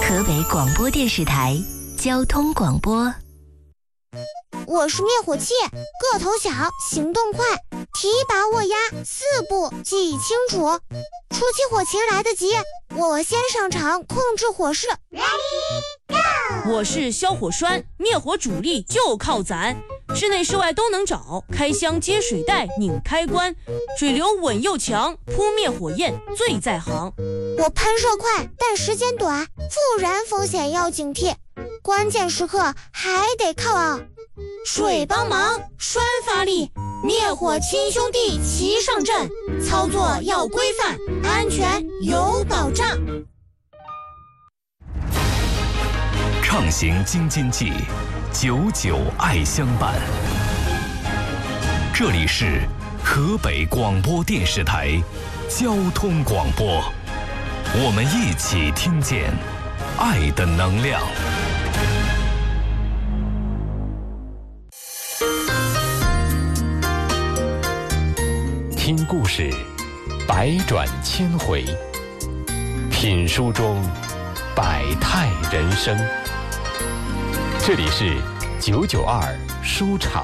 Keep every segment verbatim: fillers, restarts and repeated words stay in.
河北广播电视台交通广播。 我是灭火器，个头小，行动快，提拔握压，四步记忆清楚。初期火情来得及，我先上场控制火势。 我是消火栓，灭火主力就靠咱，室内室外都能找，开箱接水带，拧开关，水流稳又强，扑灭火焰最在行。 我喷射快，但时间短，复燃风险要警惕，关键时刻还得靠啊水帮忙，栓发力，灭火亲兄弟齐上阵，操作要规范，安全有保障。 畅行京津冀，久久爱相伴。这里是河北广播电视台交通广播，我们一起听见爱的能量。 听故事，百转千回；品书中，百态人生。这里是九九二书场。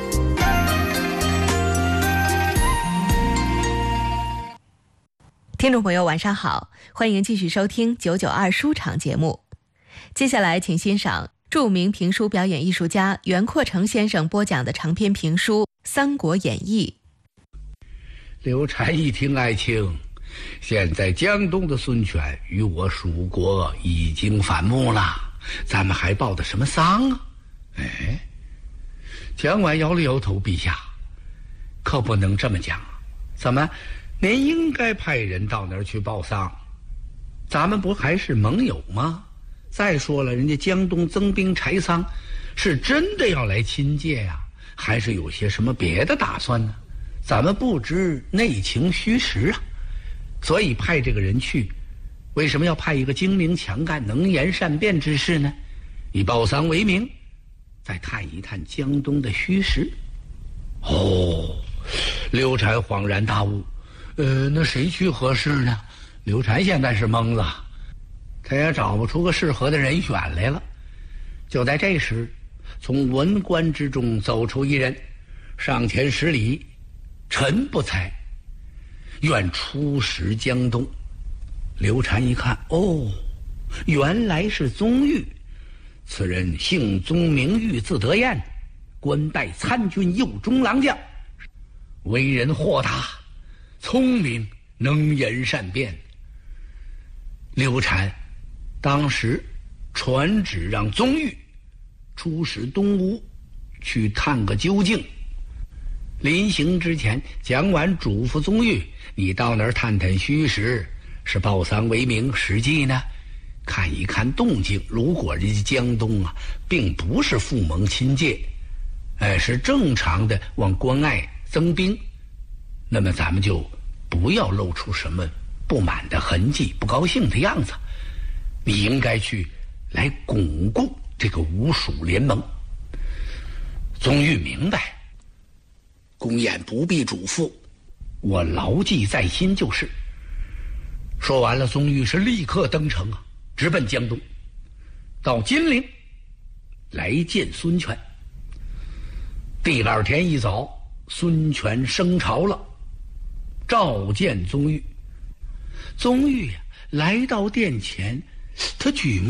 听众朋友晚上好，欢迎继续收听九九二书场节目。接下来请欣赏著名评书表演艺术家袁阔成先生播讲的长篇评书《三国演义》。 刘禅一听爱卿，现在江东的孙权与我蜀国已经反目了，咱们还报的什么丧啊？哎，蒋琬摇了摇头，陛下可不能这么讲，怎么您应该派人到那儿去报丧，咱们不还是盟友吗？再说了，人家江东增兵柴桑，是真的要来亲借呀、啊，还是有些什么别的打算呢？咱们不知内情虚实啊，所以派这个人去。为什么要派一个精明强干、能言善辩之士呢？以报丧为名，再探一探江东的虚实。哦，刘禅恍然大悟，呃，那谁去合适呢？刘禅现在是懵了，他也找不出个适合的人选来了。就在这时，从文官之中走出一人，上前施礼：“臣不才，愿出使江东。”刘禅一看，哦，原来是宗裕。此人姓宗名裕，字德彦，官带参军右中郎将，为人豁达聪明，能言善辩。刘禅当时传旨让宗裕出使东吴，去探个究竟。临行之前，蒋琬嘱咐宗裕：“你到那儿探探虚实，是报丧为名，实际呢，看一看动静。如果人家江东啊，并不是附盟亲借，哎，是正常的往关隘增兵，那么咱们就不要露出什么不满的痕迹、不高兴的样子。你应该去来巩固这个吴蜀联盟。”宗裕明白，公演不必嘱咐，我牢记在心就是。说完了，宗裕是立刻登城啊，直奔江东，到金陵来见孙权。第二天一早，孙权升朝了，召见宗裕。宗裕呀、啊，来到殿前，他举目